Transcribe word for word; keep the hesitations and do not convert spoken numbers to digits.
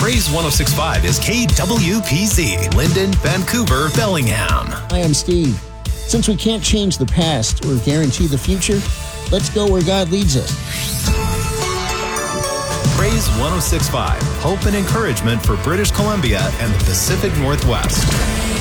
Praise one oh six point five is K W P Z, Linden, Vancouver, Bellingham. Hi, I'm Steve. Since we can't change the past or guarantee the future, let's go where God leads us. Praise one oh six point five, hope and encouragement for British Columbia and the Pacific Northwest.